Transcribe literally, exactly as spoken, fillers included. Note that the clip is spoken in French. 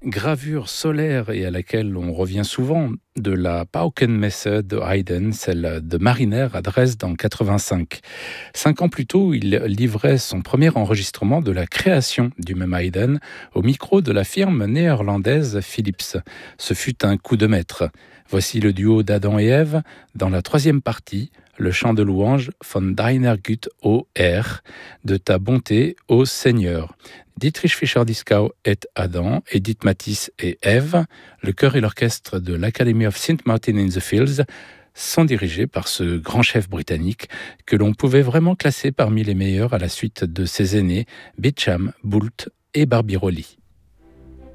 Gravure solaire et à laquelle on revient souvent, de la Paukenmesse de Haydn, celle de Mariner à Dresde en quatre-vingt-cinq. Cinq ans plus tôt, il livrait son premier enregistrement de la création du même Haydn au micro de la firme néerlandaise Philips. Ce fut un coup de maître. Voici le duo d'Adam et Ève dans la troisième partie, le chant de louange von deiner Güte, ô Herr, de ta bonté, ô Seigneur. Dietrich Fischer-Dieskau est Adam, Edith Matisse est Ève. Le chœur et l'orchestre de l'Academy of Saint Martin in the Fields sont dirigés par ce grand chef britannique que l'on pouvait vraiment classer parmi les meilleurs à la suite de ses aînés Beecham, Boult et Barbirolli.